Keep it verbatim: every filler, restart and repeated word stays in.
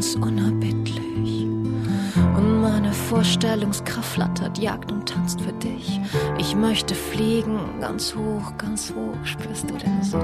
ganz unerbittlich. Und meine Vorstellungskraft flattert, jagt und tanzt für dich. Ich möchte fliegen, ganz hoch, ganz hoch. Spürst du den Sog?